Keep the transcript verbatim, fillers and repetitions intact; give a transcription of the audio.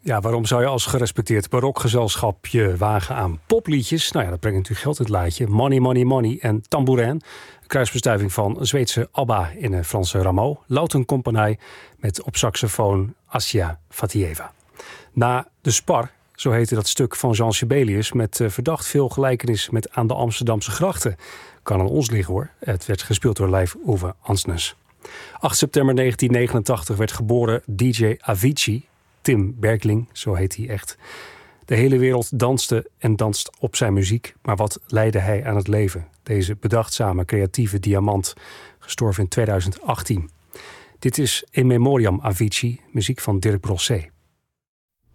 Ja, waarom zou je als gerespecteerd barokgezelschap je wagen aan popliedjes? Nou ja, dat brengt natuurlijk geld in het laadje. Money, money, money en tambourin. Een kruisbestuiving van Zweedse ABBA in een Franse Rameau. Lauten Compagnie met op saxofoon Assia Fatieva. Na De Spar, zo heette dat stuk van Jean Sibelius, met uh, verdacht veel gelijkenis met Aan de Amsterdamse grachten. Kan aan ons liggen hoor. Het werd gespeeld door Leif Ove Ansnes. acht september negentien negenentachtig werd geboren D J Avicii. Tim Bergling, zo heet hij echt. De hele wereld danste en danst op zijn muziek. Maar wat leidde hij aan het leven? Deze bedachtzame, creatieve diamant, gestorven in tweeduizend achttien. Dit is In Memoriam Avicii, muziek van Dirk Brosset.